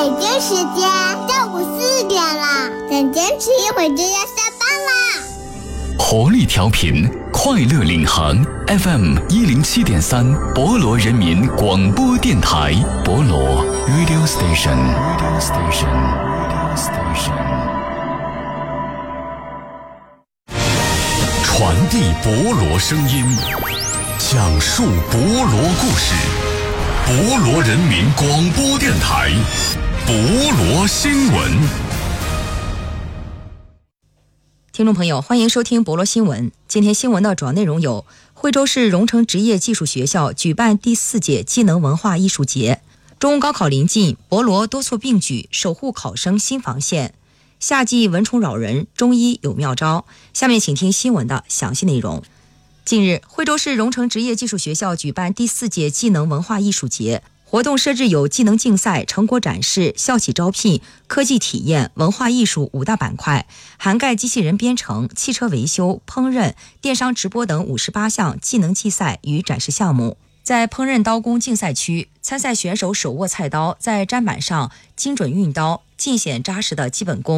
北京时间下午4点了，再坚持一会儿就要下班啦。 活力调频，快乐领航 FM 107.3，博罗人民广播电台，博罗 Radio Station。传递博罗声音，讲述博罗故事，博罗人民广播电台，博罗新闻。 听众朋友，欢迎收听博罗新闻。今天新闻的主要内容有：惠州市荣成职业技术学校举办第4届技能文化艺术节；中高考临近，博罗多措并举，守护考生新防线；夏季蚊虫扰人，中医有妙招。下面请听新闻的详细内容。近日，惠州市荣成职业技术学校举办第4届技能文化艺术节。活动设置有技能竞赛、成果展示、校企招聘、科技体验、文化艺术5大板块，涵盖机器人编程、汽车维修、烹饪、电商直播等58项技能竞赛与展示项目。在烹饪刀工竞赛区，参赛选手手握菜刀，在砧板上精准运刀，尽显扎实的基本功。